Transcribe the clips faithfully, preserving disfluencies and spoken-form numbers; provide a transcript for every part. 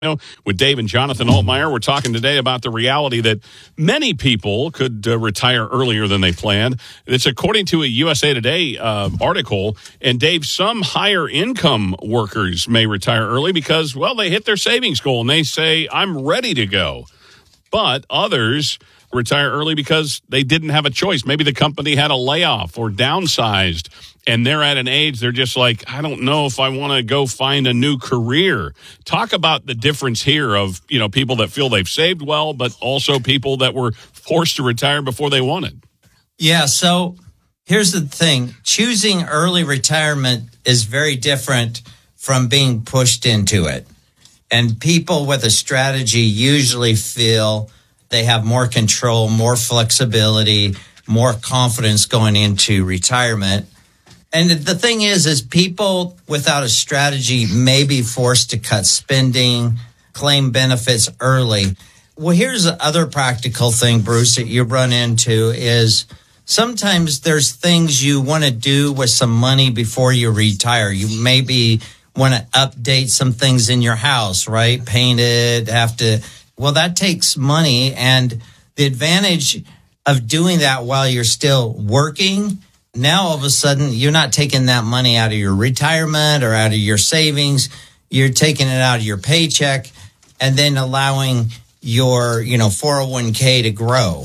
With Dave and Jonathan Altmaier. We're talking today about the reality that many people could uh, retire earlier than they planned. It's according to a U S A Today uh, article. And Dave, some higher income workers may retire early because, well, they hit their savings goal and they say, I'm ready to go. But others retire early because they didn't have a choice. Maybe the company had a layoff or downsized, and they're at an age they're just like, I don't know if I want to go find a new career. Talk about the difference here of, you know, people that feel they've saved well, but also people that were forced to retire before they wanted. Yeah, so here's the thing. Choosing early retirement is very different from being pushed into it. And people with a strategy usually feel they have more control, more flexibility, more confidence going into retirement. And the thing is, is people without a strategy may be forced to cut spending, claim benefits early. Well, here's the other practical thing, Bruce, that you run into is sometimes there's things you want to do with some money before you retire. You maybe want to update some things in your house, right? Paint it, have to... Well, that takes money, and the advantage of doing that while you're still working, now all of a sudden you're not taking that money out of your retirement or out of your savings. You're taking it out of your paycheck and then allowing your, you know, four oh one k to grow.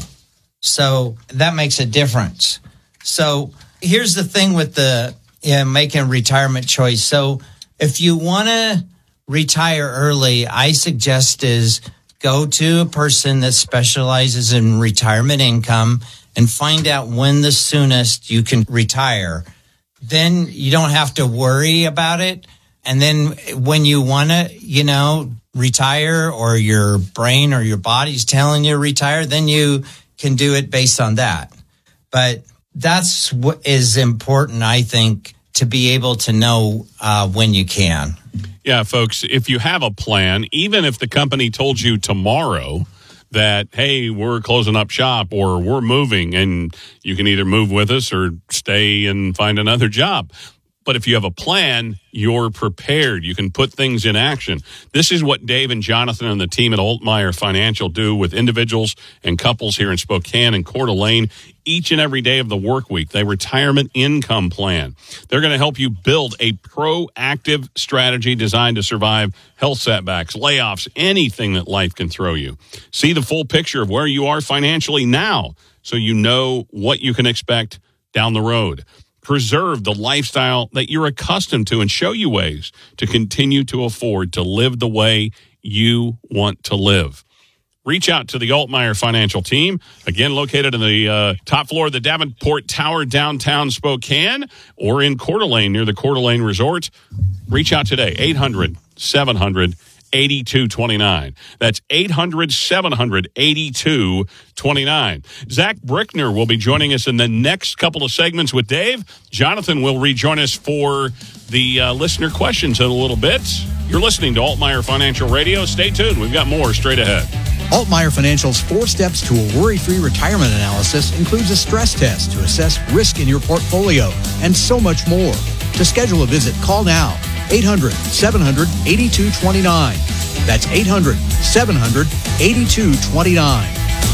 So that makes a difference. So here's the thing with the yeah, making a retirement choice. So if you want to retire early, I suggest is go to a person that specializes in retirement income and find out when the soonest you can retire. Then you don't have to worry about it. And then when you want to, you know, retire or your brain or your body's telling you to retire, then you can do it based on that. But that's what is important, I think, to be able to know uh, when you can. Yeah, folks, if you have a plan, even if the company told you tomorrow that, hey, we're closing up shop or we're moving and you can either move with us or stay and find another job. But if you have a plan, you're prepared. You can put things in action. This is what Dave and Jonathan and the team at Altmaier Financial do with individuals and couples here in Spokane and Coeur d'Alene each and every day of the work week. They retirement income plan. They're going to help you build a proactive strategy designed to survive health setbacks, layoffs, anything that life can throw you. See the full picture of where you are financially now so you know what you can expect down the road. Preserve the lifestyle that you're accustomed to and show you ways to continue to afford to live the way you want to live. Reach out to the Altmaier Financial team, again located in the uh, top floor of the Davenport Tower, downtown Spokane, or in Coeur d'Alene near the Coeur d'Alene Resort. Reach out today, eight hundred, seven hundred, eighty-two twenty-nine. That's eight hundred, seven hundred, eighty-two twenty-nine. Zach Brickner will be joining us in the next couple of segments with Dave. Jonathan will rejoin us for the uh, listener questions in a little bit. You're listening to Altmaier Financial Radio. Stay tuned. We've got more straight ahead. Altmaier Financial's four steps to a worry-free retirement analysis includes a stress test to assess risk in your portfolio and so much more. To schedule a visit, call now. eight hundred, seven hundred, eighty-two twenty-nine. That's eight hundred, seven hundred, eighty-two twenty-nine.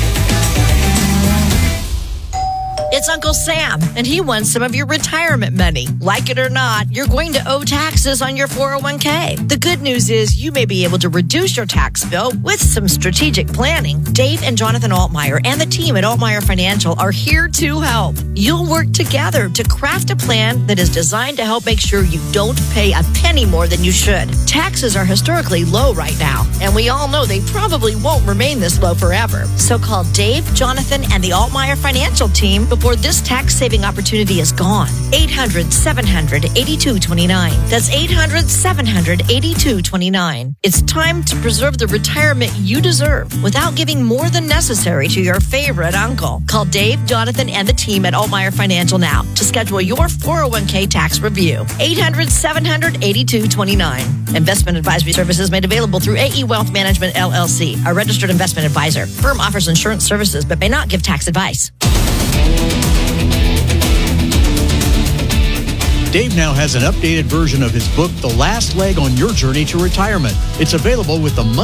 It's Uncle Sam, and he wants some of your retirement money. Like it or not, you're going to owe taxes on your four oh one k. The good news is you may be able to reduce your tax bill with some strategic planning. Dave and Jonathan Altmaier and the team at Altmaier Financial are here to help. You'll work together to craft a plan that is designed to help make sure you don't pay a penny more than you should. Taxes are historically low right now, and we all know they probably won't remain this low forever. So call Dave, Jonathan, and the Altmaier Financial team before this tax-saving opportunity is gone. eight hundred, seven hundred, eighty-two twenty-nine. That's eight hundred, seven hundred, eighty-two twenty-nine. It's time to preserve the retirement you deserve without giving more than necessary to your favorite uncle. Call Dave, Jonathan, and the team at Altmaier Financial now to schedule your four oh one k tax review. eight hundred, seven hundred, eighty-two twenty-nine. Investment advisory services made available through A E Wealth Management, L L C, a registered investment advisor. Firm offers insurance services but may not give tax advice. Dave now has an updated version of his book, The Last Leg on Your Journey to Retirement. It's available with the